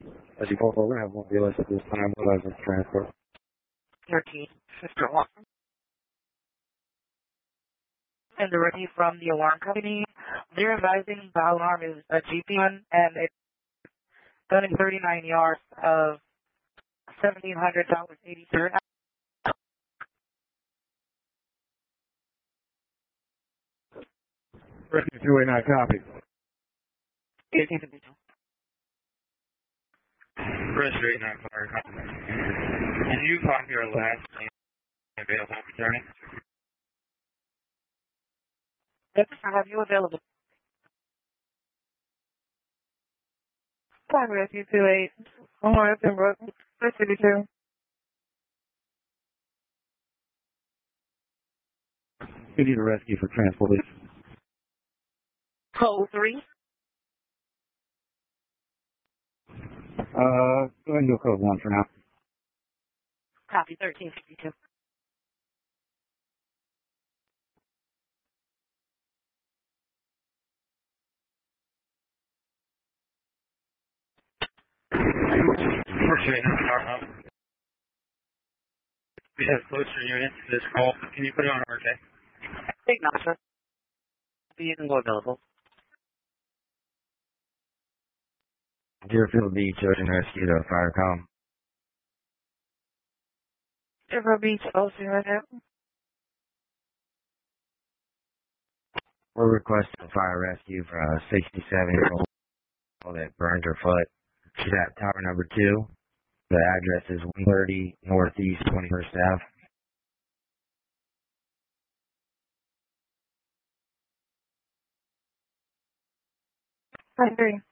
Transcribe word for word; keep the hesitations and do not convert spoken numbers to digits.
As you pull over, have one be less at this time. What license transport? thirteen, Mister Watson. And the ready from the alarm company. They're advising the alarm is a G P one and it's running thirty-nine yards of seventeen hundred dollars eighty-third. Rescue two eight nine, copy. eighteen fifty-two. Rescue eight nine, fire, copy. Can you copy your last name available returning? Yes, I have you available. Five Rescue two eight. One more up in Brook. six fifty-two. You need a rescue for transport, please. Code three. Uh, go ahead and go code one for now. Copy thirteen fifty-two. Appreciate it. We have closer units to this call. Can you put it on R K? Big sir. You can go available. Deerfield Beach, Ocean Rescue to Fire Com. Deerfield Beach, Ocean right now. We're requesting fire rescue for a sixty-seven-year-old that burned her foot. She's at tower number two. The address is one thirty Northeast twenty-first Avenue. I agree.